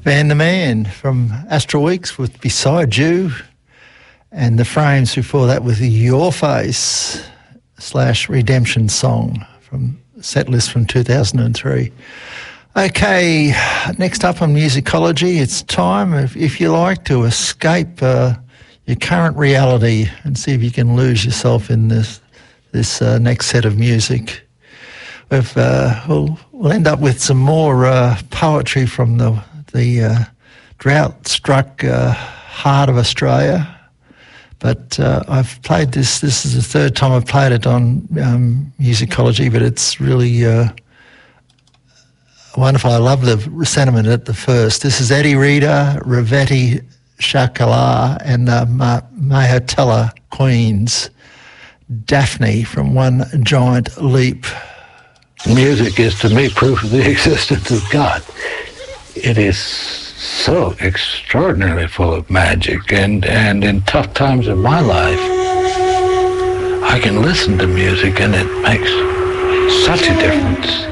Van der Man from Astral Weeks with Beside You, and the Frames before that with Your Face / Redemption Song from set list from 2003. Okay, next up on Musicology, it's time, if you like, to escape your current reality and see if you can lose yourself in this next set of music. We'll end up with some more poetry from the drought-struck heart of Australia. But I've played this. This is the third time I've played it on Musicology, but it's really wonderful. I love the sentiment at the first. This is Eddie Reader, Ravetti Shakala, and Mahatella Queens, Daphne from One Giant Leap. Music is to me proof of the existence of God. It is so extraordinarily full of magic, and in tough times of my life, I can listen to music and it makes such a difference.